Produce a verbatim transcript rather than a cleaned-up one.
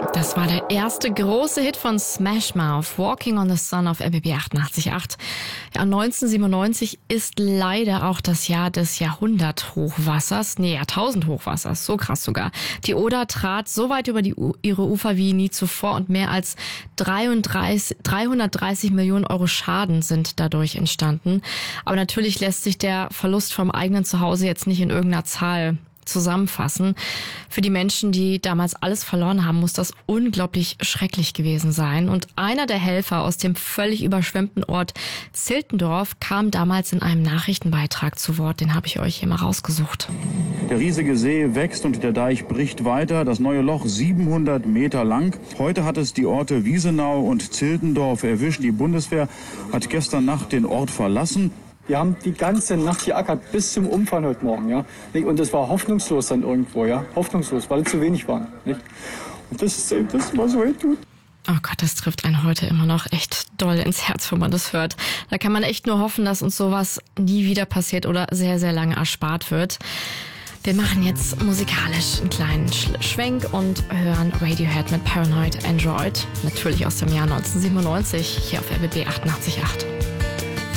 Das war der erste große Hit von Smash Mouth, Walking on the Sun auf R B B achtundachtzig Komma acht. Ja, neunzehnhundertsiebenundneunzig ist leider auch das Jahr des Jahrhunderthochwassers, nee, Jahrtausendhochwassers, so krass sogar. Die Oder trat so weit über die, ihre Ufer wie nie zuvor und mehr als dreiunddreißig, dreihundertdreißig Millionen Euro Schaden sind dadurch entstanden. Aber natürlich lässt sich der Verlust vom eigenen Zuhause jetzt nicht in irgendeiner Zahl zusammenfassen. Für die Menschen, die damals alles verloren haben, muss das unglaublich schrecklich gewesen sein. Und einer der Helfer aus dem völlig überschwemmten Ort Ziltendorf kam damals in einem Nachrichtenbeitrag zu Wort. Den habe ich euch hier mal rausgesucht. Der riesige See wächst und der Deich bricht weiter. Das neue Loch siebenhundert Meter lang. Heute hat es die Orte Wiesenau und Ziltendorf erwischt. Die Bundeswehr hat gestern Nacht den Ort verlassen. Wir haben die ganze Nacht geackert, bis zum Umfallen heute Morgen, ja. Und das war hoffnungslos dann irgendwo, ja. Hoffnungslos, weil es zu wenig waren, nicht? Und das ist eben das, was so tut. Oh Gott, das trifft einen heute immer noch echt doll ins Herz, wenn man das hört. Da kann man echt nur hoffen, dass uns sowas nie wieder passiert oder sehr, sehr lange erspart wird. Wir machen jetzt musikalisch einen kleinen Schwenk und hören Radiohead mit Paranoid Android. Natürlich aus dem Jahr neunzehnhundertsiebenundneunzig, hier auf R B B achtundachtzig Komma acht.